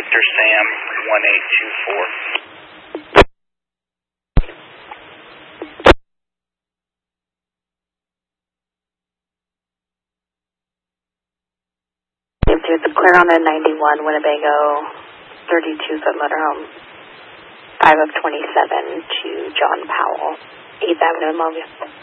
Victor Sam 1824. It's clear on a 91 Winnebago 32-foot motorhome, 5 of 27 to John Powell, 8th Avenue in Longview.